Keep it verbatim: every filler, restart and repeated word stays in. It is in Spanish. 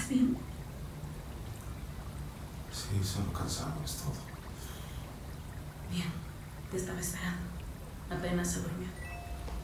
¿Estás bien? Sí, solo cansado, es todo. Bien, te estaba esperando. Apenas se durmió.